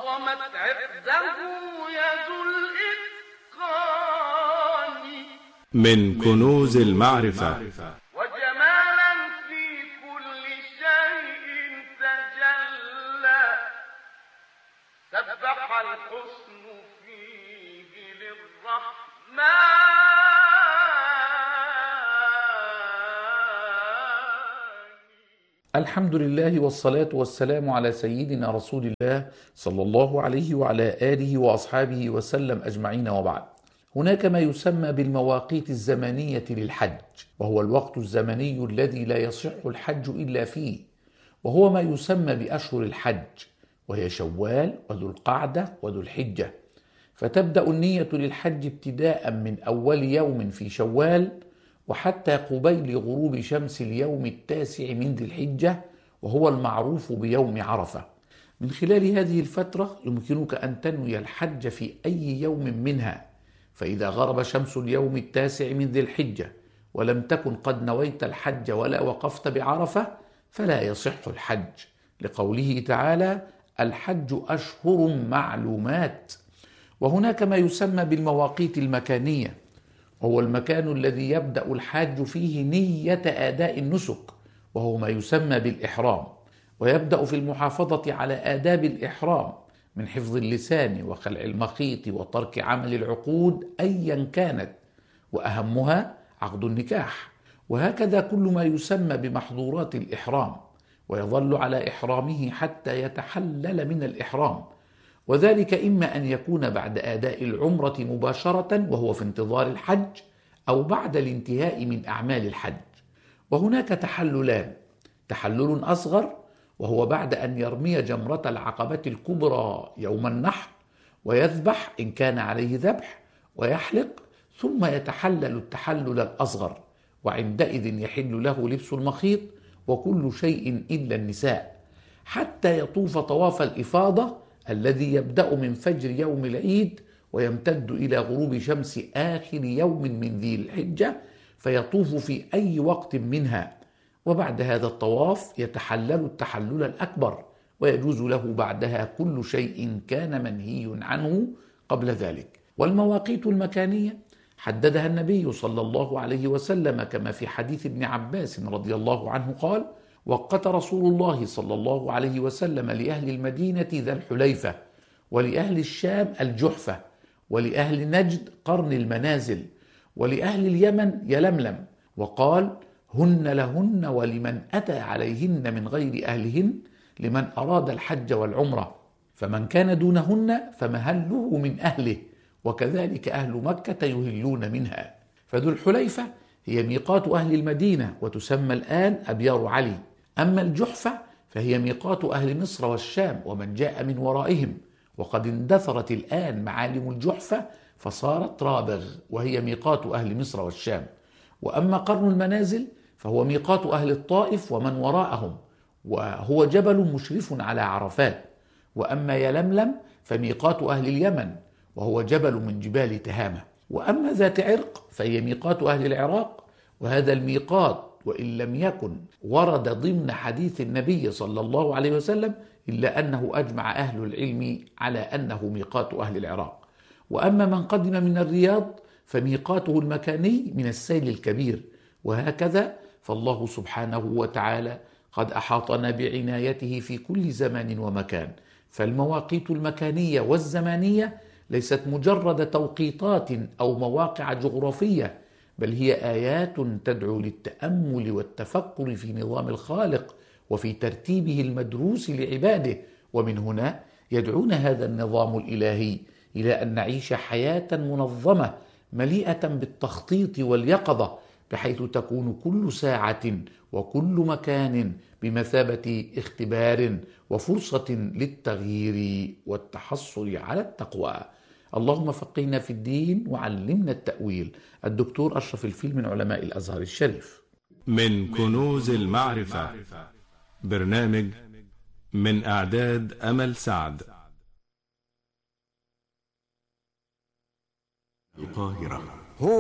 عظمت عقده يد الإتقان من كنوز المعرفة وجمالا في كل شيء تجلى سبح الحسن فيه للرحمن الحمد لله والصلاة والسلام على سيدنا رسول الله صلى الله عليه وعلى آله وأصحابه وسلم أجمعين، وبعد. هناك ما يسمى بالمواقيت الزمنية للحج، وهو الوقت الزمني الذي لا يصح الحج إلا فيه، وهو ما يسمى بأشهر الحج، وهي شوال وذو القعدة وذو الحجة. فتبدأ النية للحج ابتداء من أول يوم في شوال وحتى قبيل غروب شمس اليوم 9 من ذي الحجة، وهو المعروف بيوم عرفة. من خلال هذه الفترة يمكنك أن تنوي الحج في أي يوم منها، فإذا غرب شمس اليوم 9 من ذي الحجة ولم تكن قد نويت الحج ولا وقفت بعرفة فلا يصح الحج، لقوله تعالى: الحج أشهر معلومات. وهناك ما يسمى بالمواقيت المكانية، وهو المكان الذي يبدأ الحاج فيه نية أداء النسك، وهو ما يسمى بالإحرام، ويبدأ في المحافظة على آداب الإحرام من حفظ اللسان وخلع المخيط وترك عمل العقود أيا كانت، وأهمها عقد النكاح، وهكذا كل ما يسمى بمحظورات الإحرام، ويظل على إحرامه حتى يتحلل من الإحرام، وذلك إما أن يكون بعد أداء العمرة مباشرة وهو في انتظار الحج، أو بعد الانتهاء من أعمال الحج. وهناك تحللان: تحلل أصغر وهو بعد أن يرمي جمرة العقبة الكبرى يوم النحر ويذبح إن كان عليه ذبح ويحلق، ثم يتحلل التحلل الأصغر، وعندئذ يحل له لبس المخيط وكل شيء إلا النساء، حتى يطوف طواف الإفاضة الذي يبدأ من فجر يوم العيد ويمتد إلى غروب شمس آخر يوم من ذي الحجة، فيطوف في أي وقت منها. وبعد هذا الطواف يتحلل التحلل الأكبر، ويجوز له بعدها كل شيء كان منهي عنه قبل ذلك. والمواقيت المكانية حددها النبي صلى الله عليه وسلم، كما في حديث ابن عباس رضي الله عنه قال: وقت رسول الله صلى الله عليه وسلم لأهل المدينة ذا الحليفة، ولأهل الشام الجحفة، ولأهل نجد قرن المنازل، ولأهل اليمن يلملم، وقال: هن لهن ولمن أتى عليهن من غير أهلهن، لمن أراد الحج والعمرة، فمن كان دونهن فمهله من أهله، وكذلك أهل مكة يهلون منها. فذو الحليفة هي ميقات أهل المدينة، وتسمى الآن أبيار علي. أما الجحفة فهي ميقات أهل مصر والشام ومن جاء من ورائهم، وقد اندثرت الآن معالم الجحفة فصارت رابغ، وهي ميقات أهل مصر والشام. وأما قرن المنازل فهو ميقات أهل الطائف ومن وراءهم، وهو جبل مشرف على عرفات. وأما يلملم فميقات أهل اليمن، وهو جبل من جبال تهامة. وأما ذات عرق فهي ميقات أهل العراق، وهذا الميقات وإن لم يكن ورد ضمن حديث النبي صلى الله عليه وسلم إلا أنه أجمع أهل العلم على أنه ميقات أهل العراق. وأما من قدم من الرياض فميقاته المكاني من السيل الكبير. وهكذا فالله سبحانه وتعالى قد أحاطنا بعنايته في كل زمان ومكان. فالمواقيت المكانية والزمانية ليست مجرد توقيتات أو مواقع جغرافية، بل هي آيات تدعو للتأمل والتفكر في نظام الخالق وفي ترتيبه المدروس لعباده. ومن هنا يدعونا هذا النظام الإلهي إلى أن نعيش حياة منظمة مليئة بالتخطيط واليقظة، بحيث تكون كل ساعة وكل مكان بمثابة اختبار وفرصة للتغيير والتحصل على التقوى. اللهم فقهنا في الدين وعلمنا التأويل. الدكتور أشرف الفيل من علماء الأزهر الشريف. من كنوز المعرفة، برنامج من إعداد أمل سعد، القاهرة.